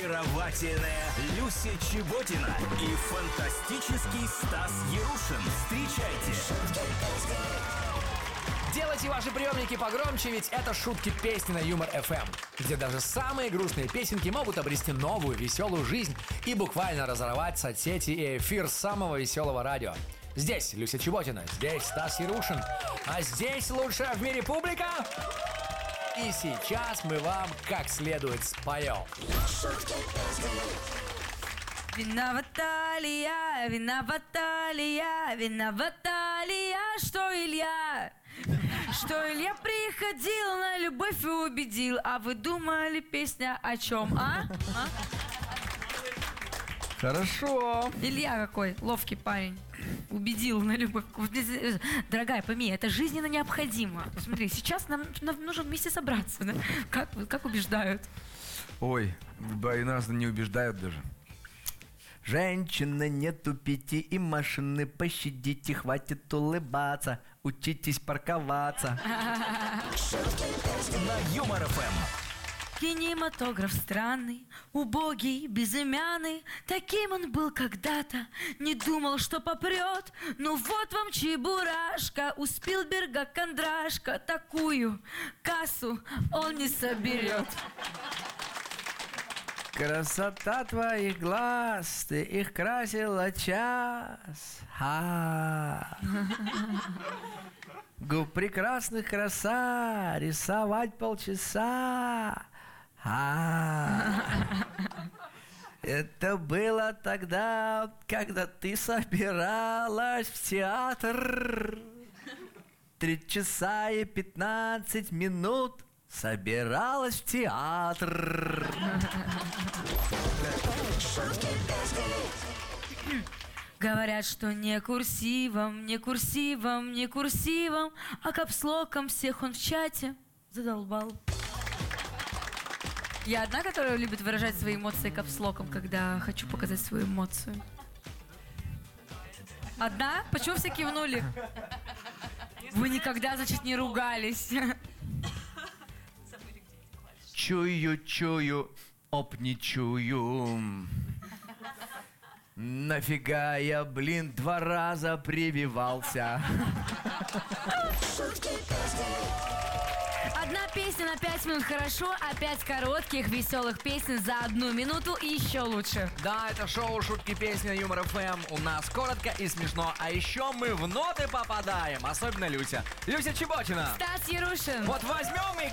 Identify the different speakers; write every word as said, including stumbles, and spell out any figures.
Speaker 1: Очаровательная Люся Чеботина и фантастический Стас Ярушин. Встречайте!
Speaker 2: Делайте ваши приемники погромче, ведь это шутки песни на Юмор эф эм, где даже самые грустные песенки могут обрести новую веселую жизнь и буквально разорвать соцсети и эфир самого веселого радио. Здесь Люся Чеботина, здесь Стас Ярушин, а здесь лучшая в мире публика. И сейчас мы вам как следует споем.
Speaker 3: Виновата ли я, виновата ли я, виновата ли я, что Илья, что Илья приходил на любовь и убедил, а вы думали, песня о чем, а? а?
Speaker 2: Хорошо.
Speaker 3: Илья какой ловкий парень. Убедил на любовь. Дорогая, пойми, это жизненно необходимо. Смотри, сейчас нам, нам нужно вместе собраться. Да? Как, как убеждают?
Speaker 4: Ой, да и нас не убеждают даже. Женщина, не тупите и машины пощадите, хватит улыбаться, учитесь парковаться.
Speaker 1: На Юмор эф эм.
Speaker 3: Кинематограф странный, убогий, безымянный. Таким он был когда-то, не думал, что попрет. Ну вот вам чебурашка, у Спилберга кондрашка. Такую кассу он не соберет.
Speaker 4: Красота твоих глаз, ты их красила час. А. Губ прекрасных краса, рисовать полчаса. А. Это было тогда, когда ты собиралась в театр. Три часа и пятнадцать минут собиралась в театр.
Speaker 3: Говорят, что не курсивом, не курсивом, не курсивом, а капслоком всех он в чате задолбал. Я одна, которая любит выражать свои эмоции капслоком, когда хочу показать свою эмоцию. Одна? Почему все кивнули? Вы никогда, значит, не ругались.
Speaker 4: Чую, чую, оп, не чую. Нафига я, блин, два раза прививался.
Speaker 3: Одна песня на пять минут хорошо, а пять коротких веселых песен за одну минуту и еще лучше.
Speaker 2: Да, это шоу «Шутки песни» на Юмор эф эм. У нас коротко и смешно, а еще мы в ноты попадаем. Особенно Люся. Люся Чеботина.
Speaker 3: Стас Ярушин.
Speaker 2: Вот возьмем и